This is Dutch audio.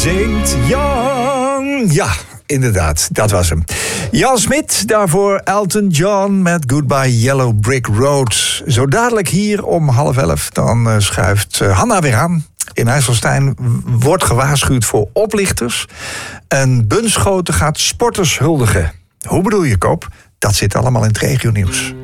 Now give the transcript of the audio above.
Zingt Jan. Ja, inderdaad, dat was hem. Jan Smit, daarvoor Elton John met Goodbye Yellow Brick Road. Zo dadelijk hier om 10:30, dan schuift Hanna weer aan. In IJsselstein wordt gewaarschuwd voor oplichters. En Bunschoten gaat sporters huldigen. Hoe bedoel je, Koop? Dat zit allemaal in het regionieuws.